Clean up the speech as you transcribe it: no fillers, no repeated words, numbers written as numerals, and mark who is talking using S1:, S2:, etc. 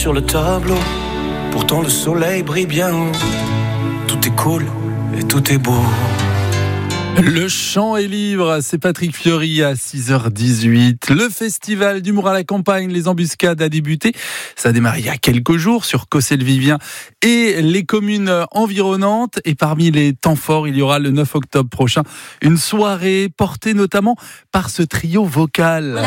S1: sur le tableau. Pourtant le soleil brille bien haut. Tout est cool et tout est beau.
S2: Le chant est libre, c'est Patrick Fiori à 6h18. Le festival d'humour à la campagne, les embuscades a débuté. Ça a démarré il y a quelques jours sur Cossé-le-Vivien et les communes environnantes. Et parmi les temps forts, il y aura le 9 octobre prochain une soirée portée notamment par ce trio vocal.